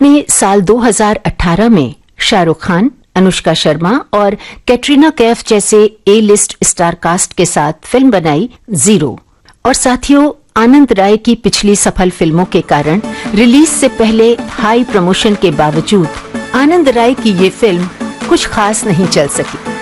ने साल 2018 में शाहरुख खान, अनुष्का शर्मा और कैटरीना कैफ जैसे ए लिस्ट स्टार कास्ट के साथ फिल्म बनाई जीरो। और साथियों, आनंद राय की पिछली सफल फिल्मों के कारण रिलीज से पहले हाई प्रमोशन के बावजूद आनंद राय की ये फिल्म कुछ खास नहीं चल सकी।